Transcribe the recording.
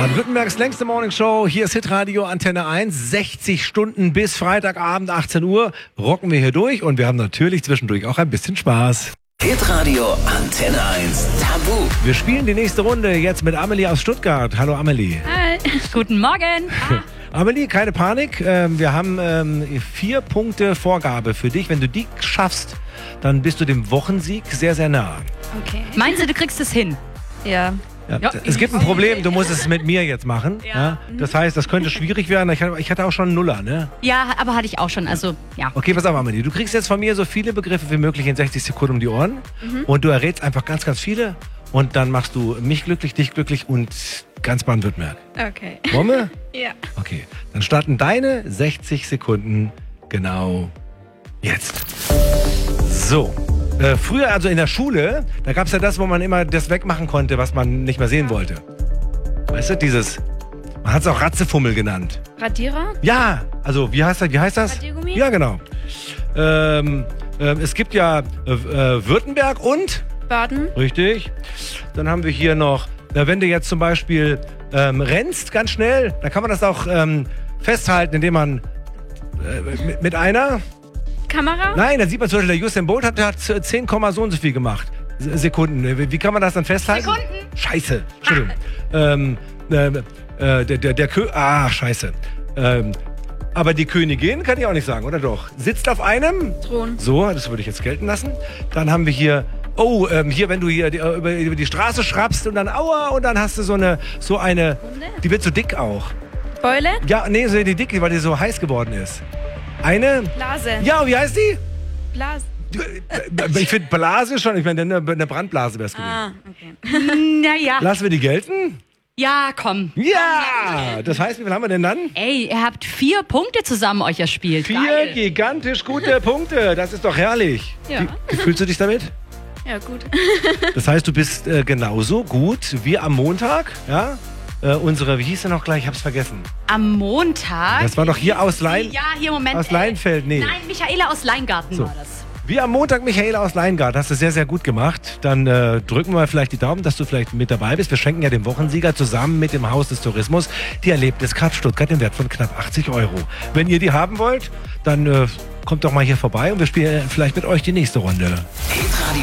Baden-Württembergs längste Morningshow. Hier ist Hitradio Antenne 1. 60 Stunden bis Freitagabend 18 Uhr rocken wir hier durch und wir haben natürlich zwischendurch auch ein bisschen Spaß. Hitradio Antenne 1 Tabu. Wir spielen die nächste Runde jetzt mit Amelie aus Stuttgart. Hallo Amelie. Hi. Guten Morgen. Amelie, keine Panik. Wir haben 4 Punkte Vorgabe für dich. Wenn du die schaffst, dann bist du dem Wochensieg sehr, sehr nah. Okay. Meinst du, du kriegst es hin? Ja. Ja, es gibt ein Problem, du musst es mit mir jetzt machen. Ja. Das heißt, das könnte schwierig werden. Ich hatte auch schon einen Nuller, ne? Ja, aber hatte ich auch schon. Also, ja. Okay, pass auf, Amelie. Du kriegst jetzt von mir so viele Begriffe wie möglich in 60 Sekunden um die Ohren. Und du errätst einfach ganz, ganz viele. Und dann machst du mich glücklich, dich glücklich und ganz Baden-Württemberg. Okay. Wollen wir? Ja. Okay, dann starten deine 60 Sekunden genau jetzt. So. Früher, also in der Schule, da gab es ja das, wo man immer das wegmachen konnte, was man nicht mehr sehen wollte. Weißt du, dieses, man hat es auch Ratzefummel genannt. Radierer? Ja, also wie heißt das? Radiergummi? Ja, genau. Es gibt ja Württemberg und? Baden. Richtig. Dann haben wir hier noch, wenn du jetzt zum Beispiel rennst, ganz schnell, dann kann man das auch festhalten, indem man mit einer... Kamera? Nein, da sieht man zum Beispiel, der Usain Bolt hat 10, so und so viel gemacht. Sekunden. Wie kann man das dann festhalten? Sekunden? Scheiße. Entschuldigung. Scheiße. Aber die Königin kann ich auch nicht sagen, oder doch? Sitzt auf einem Thron. So, das würde ich jetzt gelten lassen. Dann haben wir hier, hier, wenn du hier über die Straße schrappst und dann aua und dann hast du so eine, die wird so dick auch. Beule? Ja, nee, so die dick, weil die so heiß geworden ist. Eine? Blase. Ja, wie heißt die? Blase. Ich finde Blase schon, ich meine, eine Brandblase wäre es gewesen. Okay. Naja. Lassen wir die gelten? Ja, komm. Ja! Das heißt, wie viel haben wir denn dann? Ey, ihr habt 4 Punkte zusammen euch erspielt. 4 Geil. gigantisch gute Punkte. Das ist doch herrlich. Ja. Wie fühlst du dich damit? Ja, gut. Das heißt, du bist genauso gut wie am Montag, ja? Unsere, wie hieß sie noch gleich? Ich hab's vergessen. Am Montag. Das war doch hier aus Ja, hier Moment. Aus Leinfeld, nee. Nein, Michaela aus Leingarten war das. Wie am Montag Michaela aus Leingarten. Hast du sehr, sehr gut gemacht. Dann drücken wir vielleicht die Daumen, dass du vielleicht mit dabei bist. Wir schenken ja dem Wochensieger zusammen mit dem Haus des Tourismus die Erlebniskarte Stuttgart im Wert von knapp 80 €. Wenn ihr die haben wollt, dann kommt doch mal hier vorbei und wir spielen vielleicht mit euch die nächste Runde. Hitradio